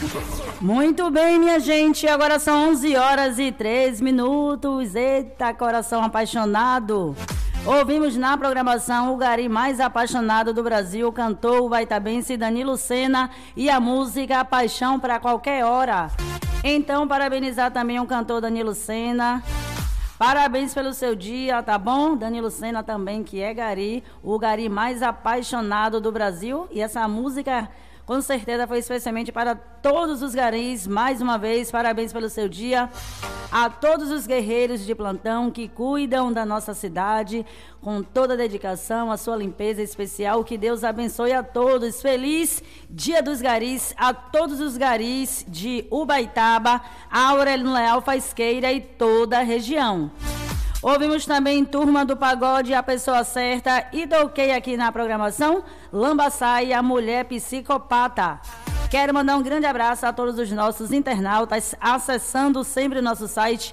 Muito bem, minha gente, agora são 11 horas e 3 minutos. Eita, coração apaixonado. Ouvimos na programação o gari mais apaixonado do Brasil, o cantor baitabense Danilo Sena e a música Paixão para Qualquer Hora. Então, parabenizar também o cantor Danilo Sena. Parabéns pelo seu dia, tá bom? Danilo Sena também, que é gari, o gari mais apaixonado do Brasil. E essa música, com certeza, foi especialmente para todos os garis. Mais uma vez, parabéns pelo seu dia. A todos os guerreiros de plantão que cuidam da nossa cidade com toda a dedicação, a sua limpeza especial. Que Deus abençoe a todos. Feliz Dia dos Garis a todos os garis de Ubaitaba, Aurelino Leal, Faisqueira e toda a região. Ouvimos também Turma do Pagode, A Pessoa Certa, e toquei aqui na programação Lambaçai, A Mulher Psicopata. Quero mandar um grande abraço a todos os nossos internautas acessando sempre o nosso site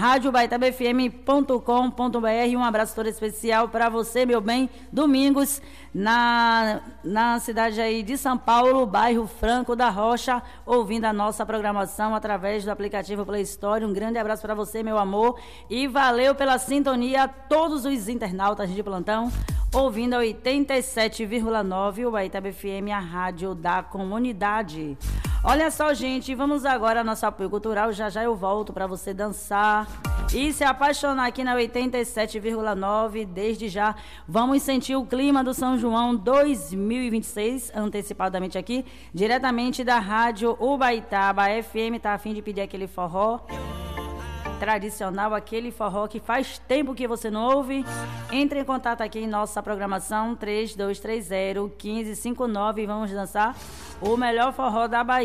radiobaitabfm.com.br. Um abraço todo especial para você, meu bem. Domingos, na cidade aí de São Paulo, bairro Franco da Rocha, ouvindo a nossa programação através do aplicativo Play Store. Um grande abraço para você, meu amor. E valeu pela sintonia a todos os internautas de plantão, ouvindo a 87,9 o Baitaba FM, a rádio da comunidade. Olha só, gente, vamos agora ao nosso apoio cultural. Já já eu volto para você dançar e se apaixonar aqui na 87,9. Desde já, vamos sentir o clima do São João 2026, antecipadamente aqui, diretamente da rádio Ubaitaba FM. Tá a fim de pedir aquele forró tradicional, aquele forró que faz tempo que você não ouve? Entre em contato aqui em nossa programação 3230-1559 e vamos dançar o melhor forró da Bahia.